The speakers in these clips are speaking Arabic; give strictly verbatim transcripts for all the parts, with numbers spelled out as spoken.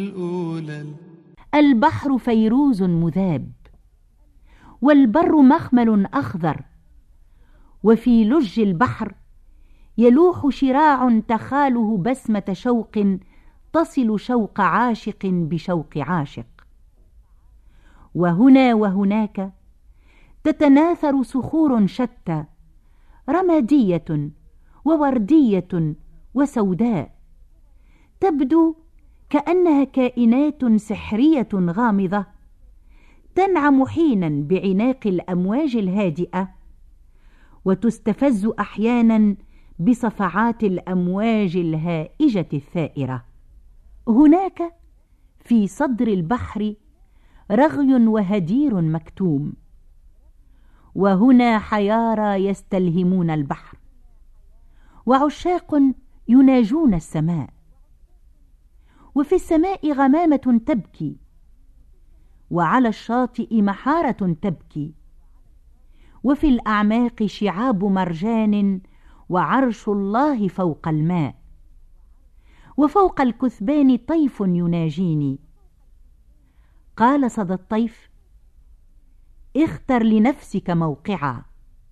الأولى. البحر فيروز مذاب، والبر مخمل أخضر، وفي لج البحر يلوح شراع تخاله بسمة شوق تصل شوق عاشق بشوق عاشق. وهنا وهناك تتناثر صخور شتى، رمادية ووردية وسوداء، تبدو كأنها كائنات سحرية غامضة تنعم حينا بعناق الأمواج الهادئة، وتستفز أحيانا بصفعات الأمواج الهائجة الثائرة. هناك في صدر البحر رغي وهدير مكتوم، وهنا حيارى يستلهمون البحر، وعشاق يناجون السماء. وفي السماء غمامة تبكي، وعلى الشاطئ محارة تبكي، وفي الأعماق شعاب مرجان، وعرش الله فوق الماء، وفوق الكثبان طيف يناجيني. قال صدى الطيف: اختر لنفسك موقعا.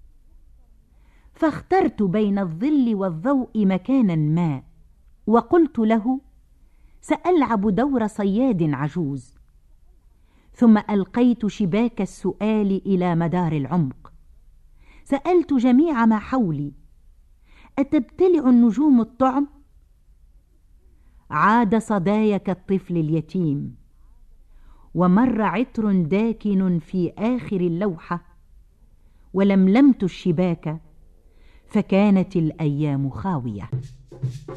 فاخترت بين الظل والضوء مكانا ما، وقلت له: سألعب دور صياد عجوز. ثم ألقيت شباك السؤال إلى مدار العمق، سألت جميع ما حولي: أتبتلع النجوم الطعم؟ عاد صداي كالطفل اليتيم، ومر عطر داكن في آخر اللوحة، ولملمت الشباك، فكانت الأيام خاوية.